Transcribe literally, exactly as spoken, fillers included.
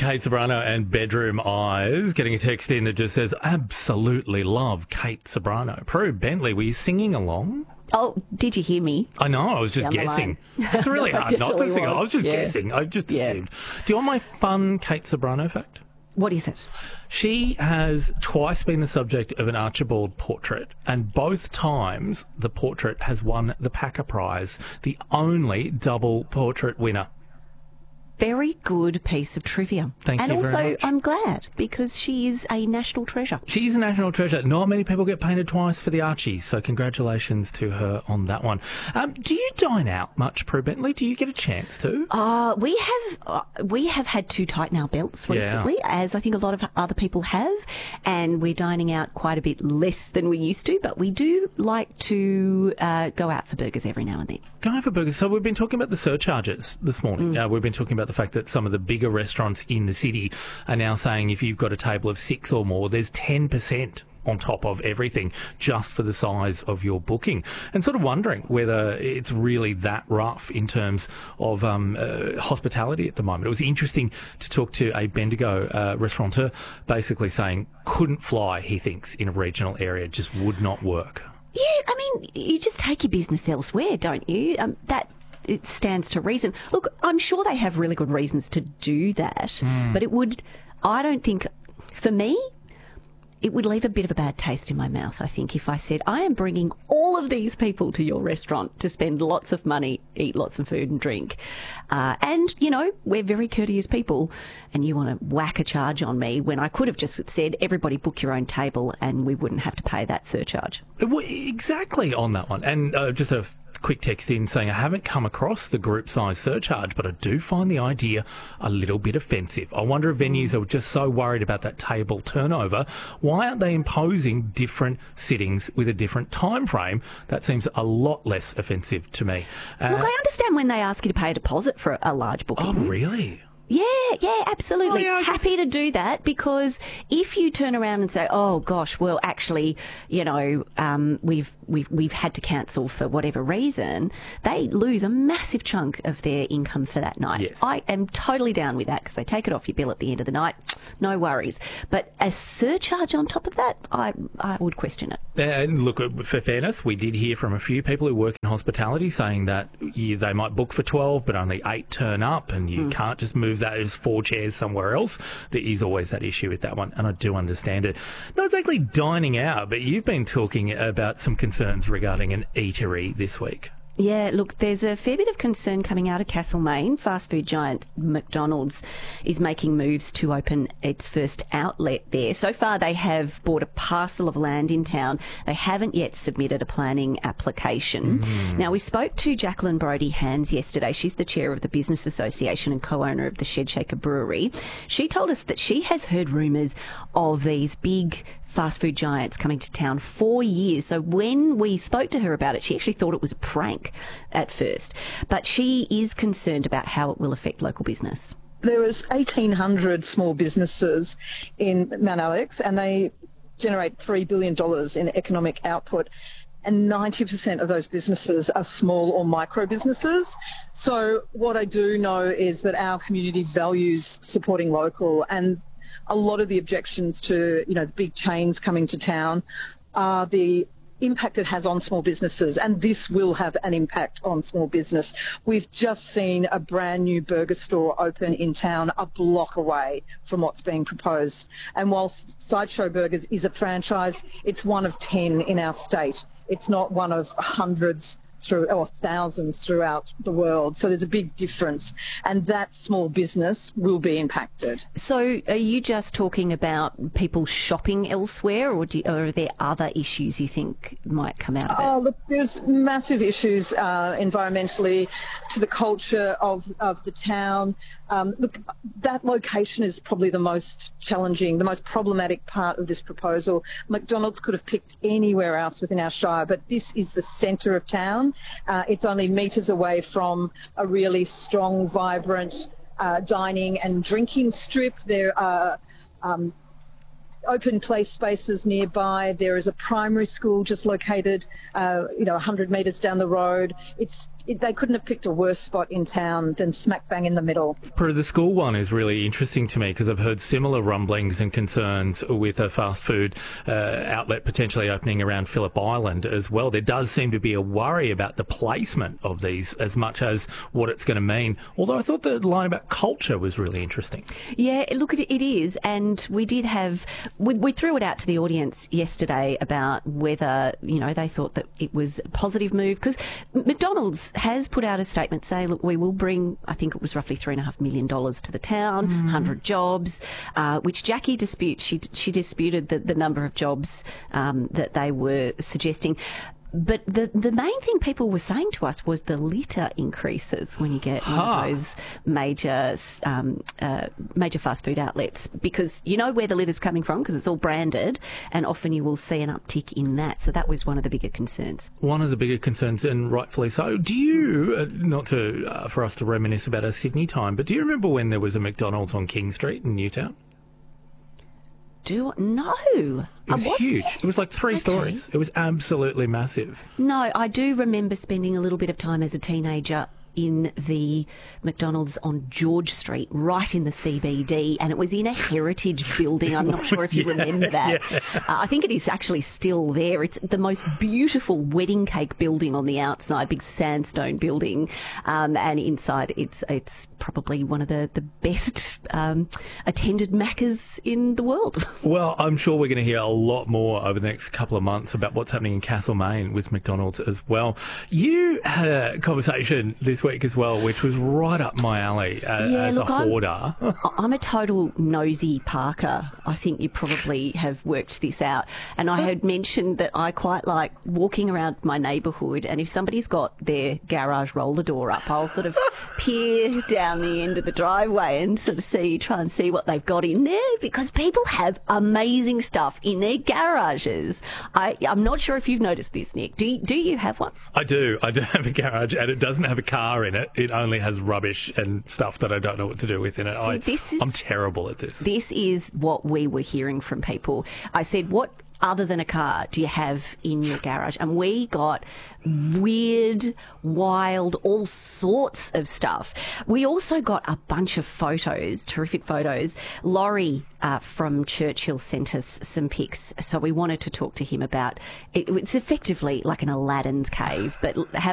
Kate Ceberano and Bedroom Eyes. Getting a text in that just says, absolutely love Kate Ceberano. Prue Bentley, were you singing along? Oh, did you hear me? I know, I was just guessing. It's really No, I hard not to sing. was. I was just Yeah. guessing. I just Yeah. assumed. Do you want my fun Kate Ceberano fact? What is it? She has twice been the subject of an Archibald portrait, and both times the portrait has won the Packer Prize, the only double portrait winner. Very good piece of trivia. Thank and you also, very much. I'm glad because she is a national treasure. She's a national treasure. Not many people get painted twice for the Archies, so congratulations to her on that one. Um, do you dine out much, Prue Bentley? Do you get a chance to? Uh, we have uh, we have had to tighten our belts recently, Yeah. as I think a lot of other people have, and we're dining out quite a bit less than we used to, but we do like to uh, go out for burgers every now and then. Go for burgers. So we've been talking about the surcharges this morning. Mm. Uh, we've been talking about the fact that some of the bigger restaurants in the city are now saying if you've got a table of six or more, there's ten percent on top of everything just for the size of your booking. And sort of wondering whether it's really that rough in terms of um, uh, hospitality at the moment. It was interesting to talk to a Bendigo uh, restaurateur basically saying couldn't fly, he thinks, in a regional area, just would not work. Yeah, I mean, you just take your business elsewhere, don't you? Um, that it stands to reason. Look, I'm sure they have really good reasons to do that, Mm. but it would, I don't think, for me, it would leave a bit of a bad taste in my mouth, I think, if I said, I am bringing all of these people to your restaurant to spend lots of money, eat lots of food and drink. Uh, and, you know, we're very courteous people, and you want to whack a charge on me when I could have just said, everybody book your own table and we wouldn't have to pay that surcharge. Well, exactly on that one. And uh, just a quick text in saying I haven't come across the group size surcharge, but I do find the idea a little bit offensive. I wonder if venues are just so worried about that table turnover, why aren't they imposing different sittings with a different time frame? That seems a lot less offensive to me. Uh, Look, I understand when they ask you to pay a deposit for a large booking. oh, really? Yeah, yeah, absolutely. Oh, yeah, I guess- Happy to do that, because if you turn around and say, "Oh gosh, well, actually, you know, um, we've we've we've had to cancel for whatever reason," they lose a massive chunk of their income for that night. Yes. I am totally down with that because they take it off your bill at the end of the night. No worries. But a surcharge on top of that, I I would question it. And look, for fairness, we did hear from a few people who work in hospitality saying that yeah, they might book for twelve, but only eight turn up, and you Mm. can't just move that as four chairs somewhere else. There is always that issue with that one, and I do understand it. Not exactly dining out, but you've been talking about some concerns regarding an eatery this week. Yeah, look, there's a fair bit of concern coming out of Castlemaine. Fast food giant McDonald's is making moves to open its first outlet there. So far, they have bought a parcel of land in town. They haven't yet submitted a planning application. Mm. Now, we spoke to Jacqueline Brodie Hands yesterday. She's the chair of the Business Association and co-owner of the Shed Shaker Brewery. She told us that she has heard rumours of these big fast food giants coming to town for years. So when we spoke to her about it, she actually thought it was a prank at first. But she is concerned about how it will affect local business. There was eighteen hundred small businesses in Mount Alex, and they generate three billion dollars in economic output. And ninety percent of those businesses are small or micro businesses. So what I do know is that our community values supporting local, and a lot of the objections to, you know, the big chains coming to town are the impact it has on small businesses, and this will have an impact on small business. We've just seen a brand new burger store open in town a block away from what's being proposed. And whilst Sideshow Burgers is a franchise, it's one of ten in our state. It's not one of hundreds through or thousands throughout the world. So there's a big difference, and that small business will be impacted. So are you just talking about people shopping elsewhere, or, do, or are there other issues you think might come out of it? Oh, look, there's massive issues uh, environmentally, to the culture of, of the town. Um, look, that location is probably the most challenging, the most problematic part of this proposal. McDonald's could have picked anywhere else within our shire, but this is the centre of town. Uh, it's only metres away from a really strong, vibrant uh, dining and drinking strip. There are um, open play spaces nearby. There is a primary school just located, uh, you know, one hundred metres down the road. It's it, they couldn't have picked a worse spot in town than smack bang in the middle. Prue, the school one is really interesting to me because I've heard similar rumblings and concerns with a fast food uh, outlet potentially opening around Phillip Island as well. There does seem to be a worry about the placement of these as much as what it's going to mean. Although I thought the line about culture was really interesting. Yeah, look, it, it is. And we did have, we, we threw it out to the audience yesterday about whether, you know, they thought that it was a positive move because McDonald's has put out a statement saying, look, we will bring, I think it was roughly three and a half million dollars to the town, mm. one hundred jobs, uh, which Jackie disputes. She, she disputed the, the number of jobs um, that they were suggesting. But the the main thing people were saying to us was the litter increases when you get huh. one of those major um, uh, major fast food outlets, because you know where the litter's coming from because it's all branded, and often you will see an uptick in that. So that was one of the bigger concerns. One of the bigger concerns, and rightfully so. Do you, uh, not to uh, for us to reminisce about our Sydney time, but do you remember when there was a McDonald's on King Street in Newtown? Do no. It was huge. It was like three okay. stories. It was absolutely massive. No, I do remember spending a little bit of time as a teenager in the McDonald's on George Street, right in the C B D, and it was in a heritage building. I'm not sure if you yeah, remember that. Yeah. Uh, I think it is actually still there. It's the most beautiful wedding cake building on the outside, big sandstone building, um, and inside it's it's probably one of the, the best um, attended Maccas in the world. Well, I'm sure we're going to hear a lot more over the next couple of months about what's happening in Castlemaine with McDonald's as well. You had a conversation this week as well, which was right up my alley uh, yeah, as look, a hoarder. I'm, I'm a total nosy Parker. I think you probably have worked this out. And I had mentioned that I quite like walking around my neighbourhood, and if somebody's got their garage roller door up, I'll sort of peer down the end of the driveway and sort of see, try and see what they've got in there, because people have amazing stuff in their garages. I, I'm not sure if you've noticed this, Nick. Do you, do you have one? I do. I do have a garage, and it doesn't have a car in it. It only has rubbish and stuff that I don't know what to do with in it. See, I, this is, I'm terrible at this. This is what we were hearing from people. I said, what other than a car do you have in your garage? And we got weird, wild, all sorts of stuff. We also got a bunch of photos, terrific photos. Laurie uh, from Churchill sent us some pics, so we wanted to talk to him about it. It's effectively like an Aladdin's cave, but have